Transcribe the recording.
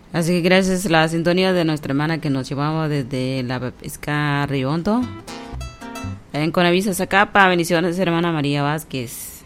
Así que gracias a la sintonía de nuestra hermana que nos llevaba desde la pesca Río Hondo. En Conavisa Zacapa, bendiciones hermana María Vázquez.